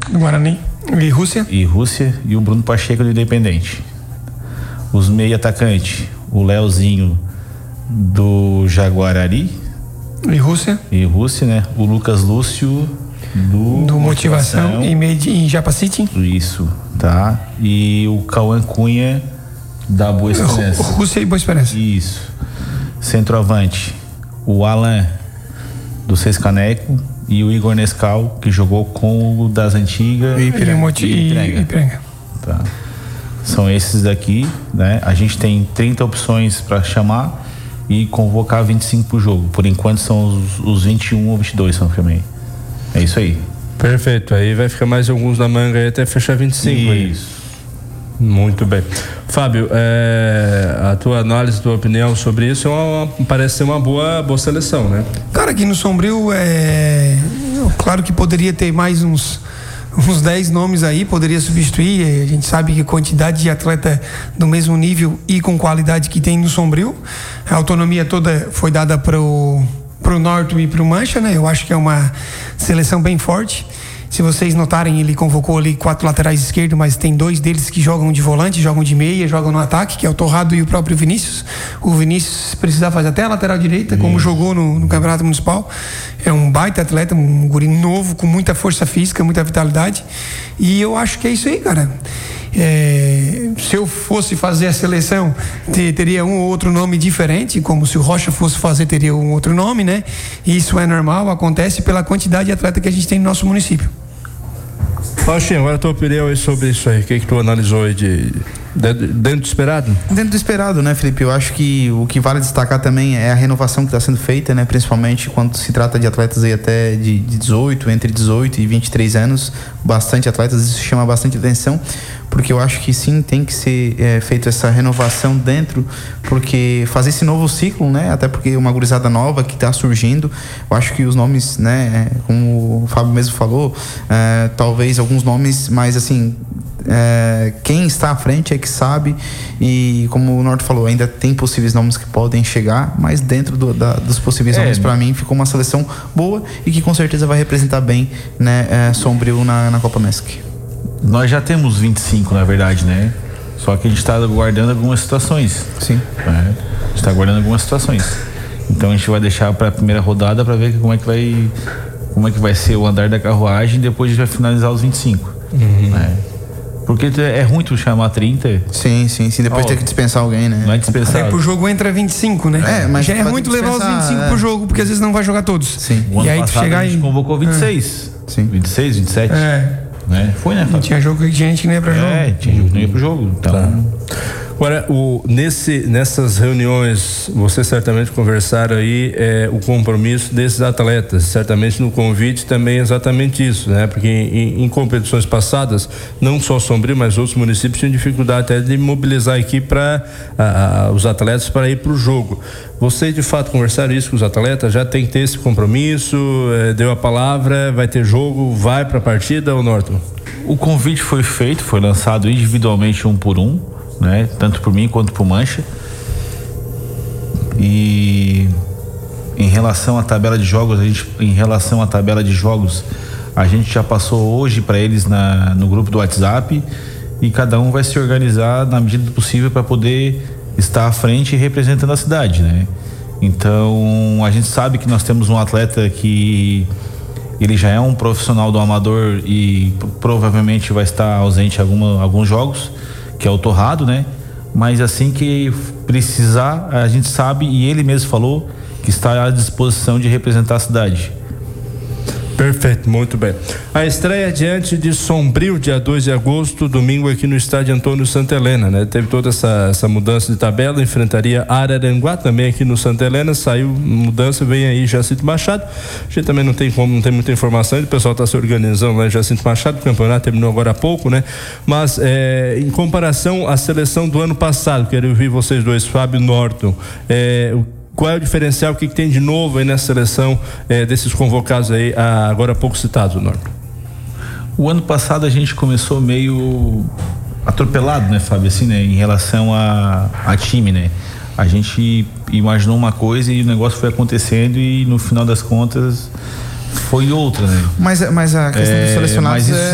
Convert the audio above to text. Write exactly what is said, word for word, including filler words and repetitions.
Do Guarani. E Rússia? E Rússia e o Bruno Pacheco do Independente. Os meia atacantes, o Leozinho do Jaguarari. E Rússia? E Rússia, né? O Lucas Lúcio do, do Motivação, Motivação e meio de, em Japa City. Isso, tá? E o Cauã Cunha da Boa Esperança. Rússia e Boa Esperança. Isso. Centroavante, o Alan do Seis Caneco e o Igor Nescau, que jogou com o das antigas e Ipiranga. Tá. São esses daqui, né? A gente tem trinta opções para chamar e convocar vinte e cinco pro jogo. Por enquanto são os, os vinte e um ou vinte e dois, São Firmei. É isso aí. Perfeito. Aí vai ficar mais alguns na manga aí até fechar vinte e cinco. Isso. Aí. Muito bem. Fábio, é, a tua análise, a tua opinião sobre isso é uma, parece ser uma boa, boa seleção, né? Cara, aqui no Sombrio, é, claro que poderia ter mais uns uns dez nomes aí, poderia substituir. A gente sabe que a quantidade de atleta do mesmo nível e com qualidade que tem no Sombrio, a autonomia toda foi dada pro pro Norte e pro Mancha, né? Eu acho que é uma seleção bem forte. Se vocês notarem, ele convocou ali quatro laterais esquerdos, mas tem dois deles que jogam de volante, jogam de meia, jogam no ataque, que é o Torrado e o próprio Vinícius. O Vinícius precisa fazer até a lateral direita, Isso. como jogou no, no Campeonato Municipal. É um baita atleta, um guri novo, com muita força física, muita vitalidade. E eu acho que é isso aí, cara. É, se eu fosse fazer a seleção, ter, teria um ou outro nome diferente, como se o Rocha fosse fazer, teria um outro nome, né? Isso é normal, acontece pela quantidade de atleta que a gente tem no nosso município. Faustinho, agora a tua opinião aí sobre isso aí, o que que tu analisou aí de, de dentro do esperado? Dentro do esperado, né, Felipe? Eu acho que o que vale destacar também é a renovação que está sendo feita, né? Principalmente quando se trata de atletas aí até de, de dezoito, entre dezoito e vinte e três anos, bastante atletas, isso chama bastante atenção, porque eu acho que sim, tem que ser é, feita essa renovação dentro, porque fazer esse novo ciclo, né? Até porque é uma gurizada nova que está surgindo, eu acho que os nomes, né? Como o Fábio mesmo falou, é, talvez alguns nomes, mas assim, é, quem está à frente é que sabe, e como o Norte falou, ainda tem possíveis nomes que podem chegar, mas dentro do, da, dos possíveis é, nomes, para mim, ficou uma seleção boa e que com certeza vai representar bem, né? É, Sombrio na, na Copa Mesc. Nós já temos vinte e cinco, na verdade, né? Só que a gente está guardando algumas situações. Sim. Né? A gente está guardando algumas situações. Então a gente vai deixar para a primeira rodada para ver como é que vai, como é que vai ser o andar da carruagem. E depois a gente vai finalizar os vinte e cinco. Uhum. Né? Porque é ruim tu chamar trinta. Sim, sim, sim. Depois oh, ter que dispensar alguém, né? Não é dispensar. Até pro jogo entra vinte e cinco, né? É, mas já é muito levar os vinte e cinco é. pro jogo, porque às vezes não vai jogar todos. Sim. O ano e aí passado tu chegar a gente em... convocou vinte e seis. É. Sim. vinte e seis, vinte e sete. É. Né? Foi, né, Fábio? Tinha jogo que gente que não ia pra jogo. É, tinha jogo que não ia pro jogo. Então. Tá. Agora, o, nesse, nessas reuniões, vocês certamente conversaram aí é, o compromisso desses atletas. Certamente no convite também é exatamente isso, né? Porque em, em competições passadas, não só Sombrio, mas outros municípios tinham dificuldade até de mobilizar a equipe para os atletas para ir para o jogo. Vocês de fato conversaram isso com os atletas? Já tem que ter esse compromisso? É, deu a palavra? Vai ter jogo? Vai para a partida ou Norton? O convite foi feito, foi lançado individualmente um por um, né? Tanto por mim quanto por Mancha. E em relação à tabela de jogos, a gente, em relação à tabela de jogos, a gente já passou hoje para eles na, no grupo do WhatsApp, e cada um vai se organizar na medida do possível para poder estar à frente e representando a cidade, né? Então a gente sabe que nós temos um atleta que ele já é um profissional do amador e provavelmente vai estar ausente em alguma, alguns jogos, que é o Torrado, né? Mas assim que precisar, a gente sabe, e ele mesmo falou que está à disposição de representar a cidade. Perfeito, muito bem. A estreia diante de Sombrio, dia dois de agosto, domingo aqui no estádio Antônio Santa Helena, né? Teve toda essa, essa mudança de tabela, enfrentaria Araranguá também aqui no Santa Helena, saiu mudança, vem aí Jacinto Machado. A gente também não tem como, não tem muita informação, o pessoal está se organizando lá em Jacinto Machado, o campeonato terminou agora há pouco, né? Mas é, em comparação à seleção do ano passado, quero ouvir vocês dois, Fábio e Norton, é, o qual é o diferencial, o que, que tem de novo aí nessa seleção eh, desses convocados aí, ah, agora há pouco citados, Norton? O ano passado a gente começou meio atropelado, né, Fábio, assim, né, em relação a, a time, né? A gente imaginou uma coisa e o negócio foi acontecendo e no final das contas foi outra, né? Mas, mas a questão é, dos selecionados é